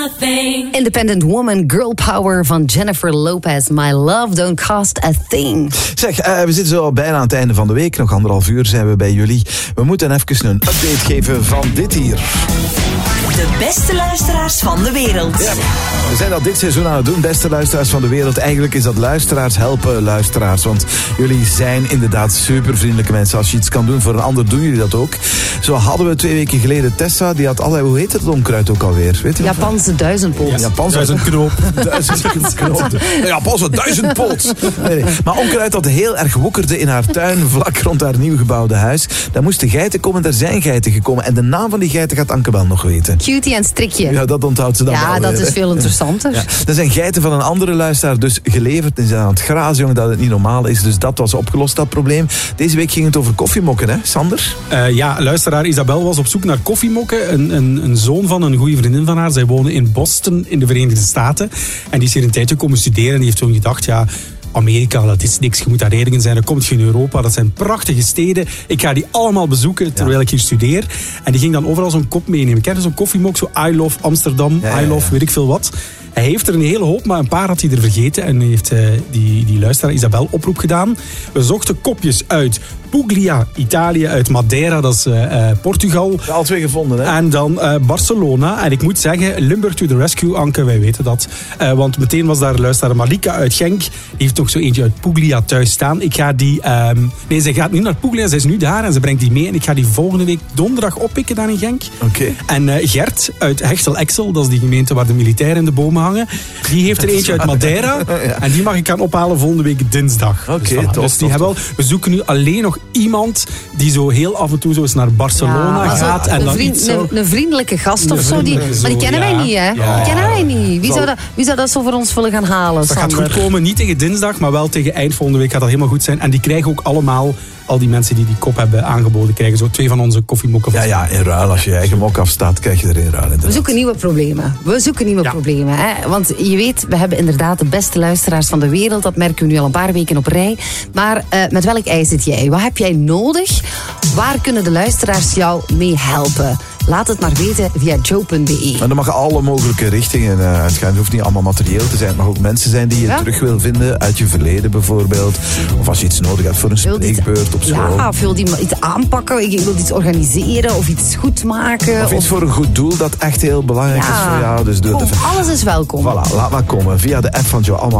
Independent Woman, Girl Power van Jennifer Lopez. My love don't cost a thing. Zeg, we zitten zo al bijna aan het einde van de week. Nog 1,5 uur zijn we bij jullie. We moeten even een update geven van dit hier. De beste luisteraars van de wereld. Ja, we zijn dat dit seizoen aan het doen, beste luisteraars van de wereld. Eigenlijk is dat luisteraars helpen luisteraars. Want jullie zijn inderdaad super vriendelijke mensen. Als je iets kan doen voor een ander, doen jullie dat ook. Zo hadden we 2 weken geleden Tessa. Die had allerlei, hoe heet het onkruid ook alweer? Weet je Japanse duizendpoot. Ja, Japanse duizendknoop. Duizendknoop. Japanse duizendpoot. Nee. Maar onkruid dat heel erg woekerde in haar tuin, vlak rond haar nieuw gebouwde huis. Daar moesten geiten komen, daar zijn geiten gekomen. En de naam van die geiten gaat Anke wel nog weten. Cutie en strikje. Ja, dat onthoudt ze dan wel. Ja, dat is veel interessanter. Ja, er zijn geiten van een andere luisteraar dus geleverd. En ze zijn aan het grazen, jongen, dat het niet normaal is. Dus dat was opgelost, dat probleem. Deze week ging het over koffiemokken, hè, Sander? Ja, luisteraar Isabel was op zoek naar koffiemokken. Een zoon van een goede vriendin van haar. Zij woonde in Boston, in de Verenigde Staten. En die is hier een tijdje komen studeren. En die heeft toen gedacht, ja, Amerika, dat is niks. Je moet daar ergens zijn. Dan komt je in Europa. Dat zijn prachtige steden. Ik ga die allemaal bezoeken terwijl ik hier studeer. En die ging dan overal zo'n kop meenemen. Ken je zo'n koffiemok? Zo I love Amsterdam, I love weet ik veel wat. Hij heeft er een hele hoop, maar een paar had hij er vergeten. En heeft die luisteraar Isabel oproep gedaan. We zochten kopjes uit Puglia, Italië, uit Madeira, dat is Portugal. Ja, al 2 gevonden, hè? En dan Barcelona. En ik moet zeggen, Limburg to the rescue, Anke, wij weten dat. Want meteen was daar luisteraar Malika uit Genk. Die heeft toch zo eentje uit Puglia thuis staan. Ik ga die... nee, zij gaat nu naar Puglia, zij is nu daar en ze brengt die mee. En ik ga die volgende week donderdag oppikken daar in Genk. Oké. En Gert uit Hechtel-Exel, dat is die gemeente waar de militairen in de bomen hangen. Die heeft er eentje uit Madeira. Ja. En die mag ik gaan ophalen volgende week dinsdag. Oké, dus die hebben we zoeken nu alleen nog iemand die zo heel af en toe zo eens naar Barcelona gaat. En dan een vriendelijke gast of zo. Maar die kennen wij niet, hè? Ja. Die kennen wij niet. Wie zou dat zo voor ons willen gaan halen, Dat Sander? gaat goed komen, niet tegen dinsdag, maar wel tegen eind volgende week gaat dat helemaal goed zijn. En die krijgen ook allemaal, al die mensen die kop hebben aangeboden, krijgen zo 2 van onze koffiemokken. Ja, in ruil. Als je je eigen mok afstaat, krijg je er in ruil. Inderdaad. We zoeken nieuwe problemen. Hè? Want je weet, we hebben inderdaad de beste luisteraars van de wereld. Dat merken we nu al een paar weken op rij. Maar met welk ei zit jij? Wat heb jij nodig? Waar kunnen de luisteraars jou mee helpen? Laat het maar weten via joe.be. En dat mag alle mogelijke richtingen uitgaan. Het hoeft niet allemaal materieel te zijn. Het mag ook mensen zijn die je terug wil vinden uit je verleden bijvoorbeeld. Of als je iets nodig hebt voor een spreekbeurt op school. Ja, of wil die iets aanpakken, je wilt iets organiseren of iets goed maken. Of iets voor een goed doel dat echt heel belangrijk is voor jou. Dus doe het even. Alles is welkom. Voilà, laat maar komen via de app van Joe. Allemaal